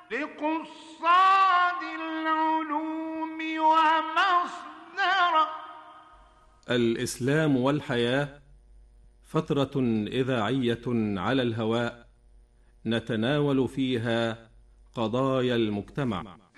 لقصاد العلوم ومصدرا. الإسلام والحياة فترة إذاعية على الهواء نتناول فيها قضايا المجتمع.